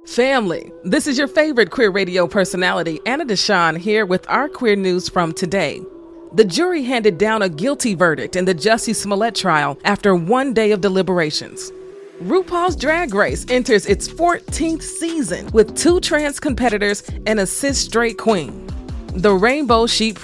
Family, this is your favorite queer radio personality, Anna Deshawn, here with our queer news from today. The jury handed down a guilty verdict in the Jussie Smollett trial after 1 day of deliberations. RuPaul's Drag Race enters its 14th season with 2 trans competitors and a cis straight queen. The Rainbow Sheep